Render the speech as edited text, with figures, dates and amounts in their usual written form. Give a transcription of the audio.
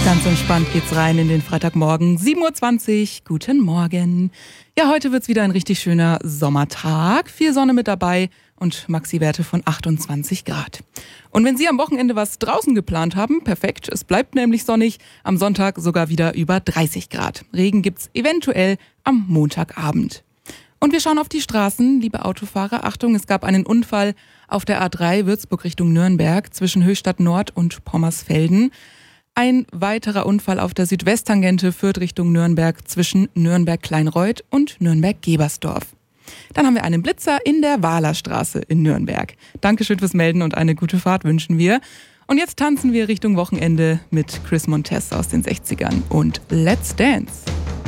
Ganz entspannt geht's rein in den Freitagmorgen, 7:20 Uhr. Guten Morgen. Ja, heute wird's wieder ein richtig schöner Sommertag. Viel Sonne mit dabei und Maxi-Werte von 28 Grad. Und wenn Sie am Wochenende was draußen geplant haben, perfekt. Es bleibt nämlich sonnig. Am Sonntag sogar wieder über 30 Grad. Regen gibt's eventuell am Montagabend. Und wir schauen auf die Straßen, liebe Autofahrer. Achtung, es gab einen Unfall auf der A3 Würzburg Richtung Nürnberg zwischen Höchstadt Nord und Pommersfelden. Ein weiterer Unfall auf der Südwesttangente führt Richtung Nürnberg zwischen Nürnberg-Kleinreuth und Nürnberg-Gebersdorf. Dann haben wir einen Blitzer in der Wahlerstraße in Nürnberg. Dankeschön fürs Melden und eine gute Fahrt wünschen wir. Und jetzt tanzen wir Richtung Wochenende mit Chris Montez aus den 60ern und Let's Dance.